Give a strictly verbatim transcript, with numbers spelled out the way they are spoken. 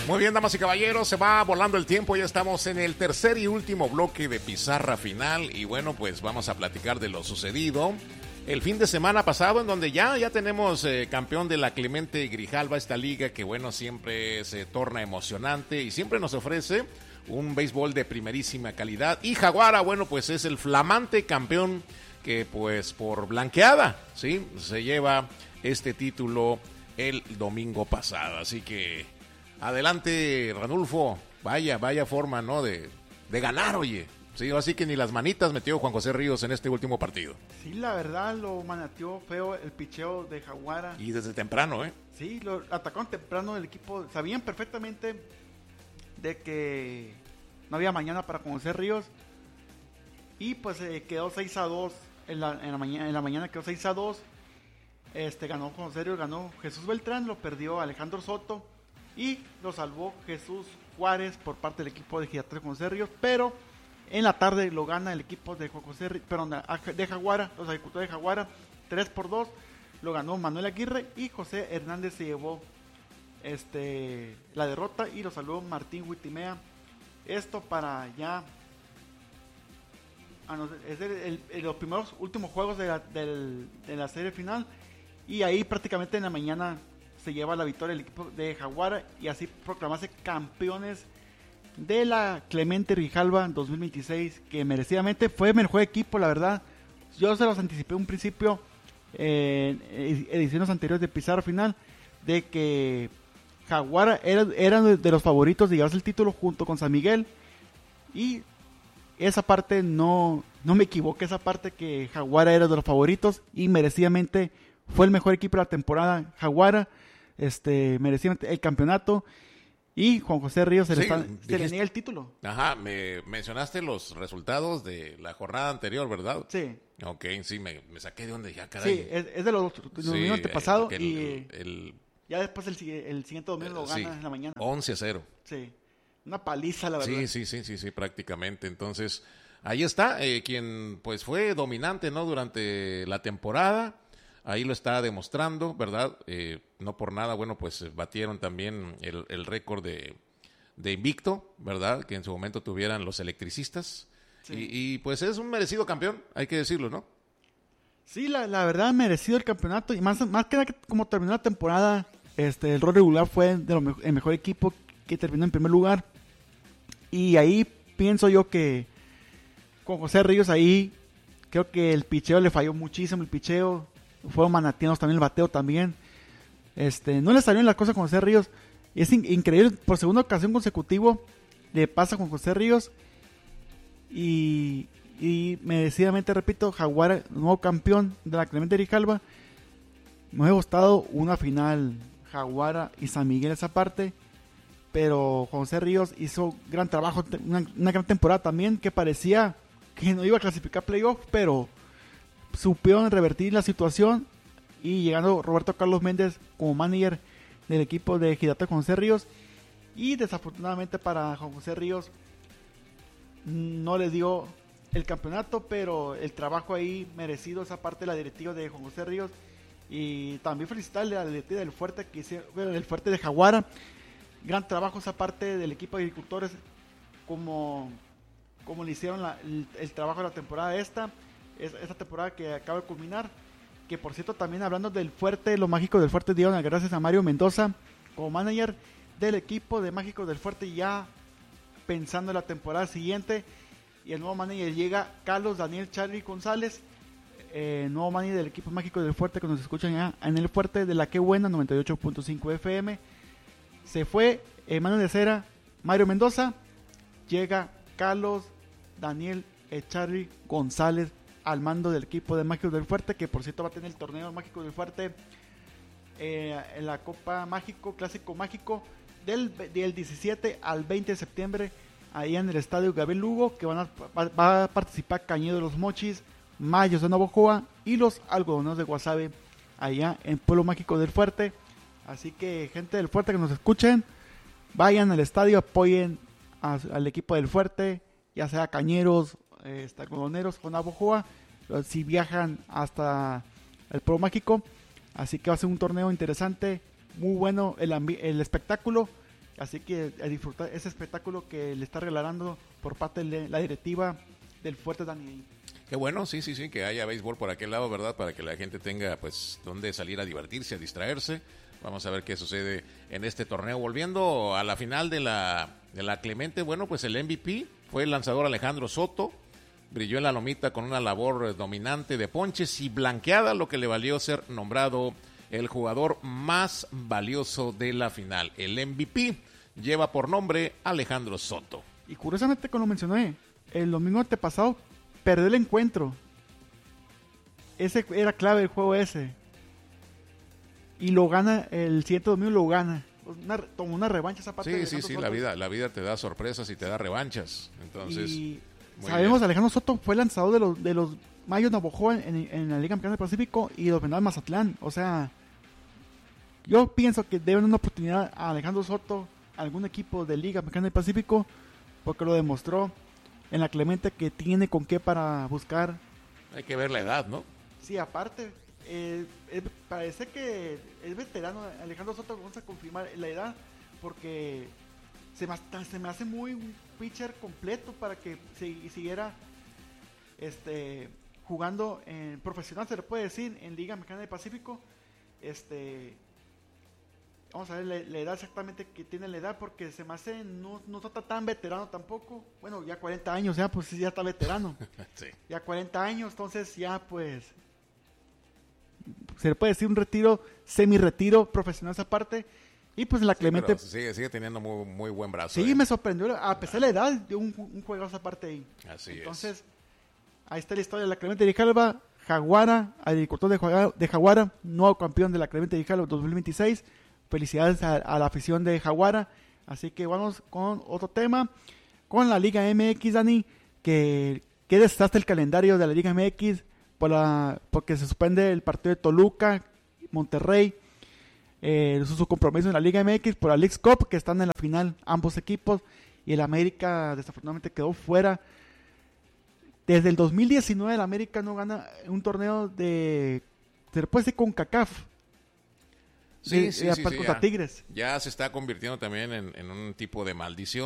Muy bien, damas y caballeros, se va volando el tiempo, ya estamos en el tercer y último bloque de Pizarra Final y bueno, pues vamos a platicar de lo sucedido el fin de semana pasado, en donde ya, ya tenemos eh, campeón de la Clemente Grijalva, esta liga que bueno, siempre se torna emocionante y siempre nos ofrece un béisbol de primerísima calidad. Y Jaguara, bueno, pues es el flamante campeón que pues por blanqueada, ¿sí? Se lleva este título el domingo pasado, así que adelante, Ranulfo, vaya, vaya forma, ¿no? De, de ganar, oye. Sí, así que ni las manitas metió Juan José Ríos en este último partido. Sí, la verdad lo manateó feo el picheo de Jaguara. Y desde temprano, ¿eh? Sí, lo atacaron temprano el equipo. Sabían perfectamente de que no había mañana para Juan José Ríos. Y pues eh, quedó seis a dos. En la, en, la mañana, en la mañana quedó seis a dos. Este, ganó Juan José Ríos, ganó Jesús Beltrán, lo perdió Alejandro Soto. Y lo salvó Jesús Juárez por parte del equipo de Gigantes Juan José Ríos. Pero en la tarde lo gana el equipo de Juan José Ríos, perdón, de Jaguara, los agricultores de Jaguara, tres por dos. Lo ganó Manuel Aguirre y José Hernández se llevó este, la derrota y lo salvó Martín Huitimea. Esto para ya es el, el, el, los primeros últimos juegos de la, del, de la serie final. Y ahí prácticamente en la mañana se lleva la victoria el equipo de Jaguara y así proclamarse campeones de la Clemente Grijalva dos mil veintiséis, que merecidamente fue el mejor equipo, la verdad. Yo se los anticipé un principio en eh, ediciones anteriores de Pizarra Final, de que Jaguara era, era de los favoritos de llevarse el título junto con San Miguel, y esa parte no, no me equivoqué, esa parte que Jaguara era de los favoritos y merecidamente fue el mejor equipo de la temporada. Jaguara este, merecidamente el campeonato. Y Juan José Ríos se, sí, le, está, dijiste, se le niega el título. Ajá, me mencionaste los resultados de la jornada anterior, ¿verdad? Sí. Ok, sí, me, me saqué de donde ya, caray. Sí, es, es de los domingos sí, pasado el, y el, el, ya después el, el siguiente domingo lo gana sí, en la mañana. once a cero. Sí, una paliza, la verdad. Sí, sí, sí, sí, sí, prácticamente. Entonces, ahí está, eh, quien pues fue dominante, ¿no? Durante la temporada. Ahí lo está demostrando, ¿verdad? Eh, no por nada, bueno, pues batieron también el, el récord de, de invicto, ¿verdad? Que en su momento tuvieran los electricistas. Sí. Y, y pues es un merecido campeón, hay que decirlo, ¿no? Sí, la, la verdad, merecido el campeonato. Y más, más que nada, que como terminó la temporada, este, el rol regular fue de lo me- el mejor equipo que terminó en primer lugar. Y ahí pienso yo que con José Ríos ahí, creo que el picheo le falló muchísimo, el picheo. Fueron manateados también el bateo también. Este, no le salieron las cosas con José Ríos. Y es in- increíble, por segunda ocasión consecutivo le pasa con José Ríos. Y, y merecidamente, repito, Jaguar, nuevo campeón de la Clemente Grijalva. Me hubiera gustado una final Jaguara y San Miguel esa parte. Pero José Ríos hizo gran trabajo, una, una gran temporada también, que parecía que no iba a clasificar playoff, pero supieron revertir la situación y llegando Roberto Carlos Méndez como manager del equipo de Girata Juan José Ríos. Y desafortunadamente para Juan José Ríos no les dio el campeonato, pero el trabajo ahí merecido, esa parte de la directiva de Juan José Ríos. Y también felicitarle a la directiva del Fuerte, que hicieron, bueno, el Fuerte de Jaguara. Gran trabajo esa parte del equipo de agricultores, como, como le hicieron la, el, el trabajo de la temporada esta. Esta temporada que acaba de culminar, que por cierto también hablando del Fuerte, los Mágicos del Fuerte dieron las gracias a Mario Mendoza como manager del equipo de Mágicos del Fuerte, ya pensando en la temporada siguiente. Y el nuevo manager llega Carlos Daniel Charly González, eh, nuevo manager del equipo Mágico del Fuerte, que nos escuchan ya en el Fuerte de la Que Buena noventa y ocho punto cinco F M. Se fue eh, Manuel de Cera, Mario Mendoza, llega Carlos Daniel Charly González al mando del equipo de Mágicos del Fuerte, que por cierto va a tener el torneo Mágico del Fuerte eh, en la Copa Mágico, Clásico Mágico, del, del diecisiete al veinte de septiembre, ahí en el Estadio Gabriel Lugo, que van a, va, va a participar Cañedo de los Mochis, Mayos de Navojoa y los Algodoneros de Guasave, allá en Pueblo Mágico del Fuerte. Así que gente del Fuerte que nos escuchen, vayan al estadio, apoyen a, al equipo del Fuerte, ya sea Cañeros, eh, Algodoneros o Navojoa, si viajan hasta el Pueblo Mágico. Así que va a ser un torneo interesante, muy bueno el, ambi- el espectáculo, Así que a disfrutar ese espectáculo que le está regalando por parte de la directiva del Fuerte Dani. Qué bueno, sí, sí, sí, que haya béisbol por aquel lado, ¿verdad? Para que la gente tenga, pues, donde salir a divertirse, a distraerse. Vamos a ver qué sucede en este torneo. Volviendo a la final de la, de la Clemente, bueno, pues el M V P fue el lanzador Alejandro Soto. Brilló en la lomita con una labor dominante de ponches y blanqueada, lo que le valió ser nombrado el jugador más valioso de la final. El M V P lleva por nombre Alejandro Soto. Y curiosamente, como lo mencioné, el domingo antepasado perdió el encuentro. Ese era clave el juego ese. Y lo gana, el siguiente domingo lo gana. Una, tomó una revancha esa parte. Sí, de sí, sí, la vida, la vida te da sorpresas y te da revanchas. Entonces, y sabemos, bien. Alejandro Soto fue lanzador de los, de los Mayos Navojoa en, en la Liga Mexicana del Pacífico y los Venados Mazatlán. O sea, yo pienso que deben una oportunidad a Alejandro Soto, a algún equipo de Liga Mexicana del Pacífico, porque lo demostró en la Clemente que tiene con qué para buscar. Hay que ver la edad, ¿no? Sí, aparte, eh, eh, parece que es veterano Alejandro Soto. Vamos a confirmar la edad, porque se me, se me hace muy un pitcher completo para que si, siguiera este, jugando en profesional, se le puede decir, en Liga Mexicana del Pacífico. Este, vamos a ver la, la edad exactamente que tiene la edad, porque se me hace, no, no está tan veterano tampoco. Bueno, ya cuarenta años, ya pues ya está veterano. Sí. Ya cuarenta años, entonces ya pues se le puede decir un retiro, semi-retiro profesional esa parte. Y pues la sí, Clemente sigue, sigue teniendo muy, muy buen brazo. Sí, eh. me sorprendió, a pesar de la edad, de un, un juegazo esa parte ahí. Así Entonces, es. ahí está la historia de la Clemente Grijalva. Jaguara, agricultor de Jaguara, de Jaguara, nuevo campeón de la Clemente Grijalva dos mil veintiséis. Felicidades a, a la afición de Jaguara. Así que vamos con otro tema, con la Liga M X, Dani, que, que desastre el calendario de la Liga M X por la, porque se suspende el partido de Toluca, Monterrey, eh, su, su compromiso en la Liga M X por la Leagues Cup, que están en la final ambos equipos, y el América desafortunadamente quedó fuera. Desde el dos mil diecinueve el América no gana un torneo de, se le puede decir, CONCACAF. Sí, de, sí, de, sí, contra sí, ya, Tigres. Ya se está convirtiendo también en, en un tipo de maldición.